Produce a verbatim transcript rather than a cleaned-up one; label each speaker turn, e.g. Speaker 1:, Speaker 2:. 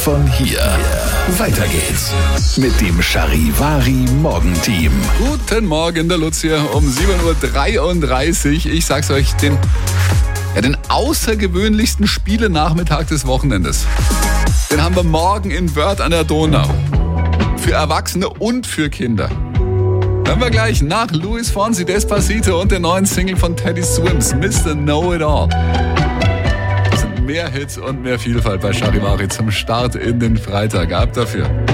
Speaker 1: Von hier. Weiter geht's mit dem Charivari Morgenteam.
Speaker 2: Guten Morgen, der Lutz hier um sieben Uhr dreiunddreißig. Ich sag's euch, den, ja, den außergewöhnlichsten Spielenachmittag des Wochenendes. Den haben wir morgen in Wörth an der Donau. Für Erwachsene und für Kinder. Hören wir gleich nach Luis Fonsi, Despacito und der neuen Single von Teddy Swims, Mister Know-It-All. Mehr Hits und mehr Vielfalt bei Charivari zum Start in den Freitag. Ab dafür.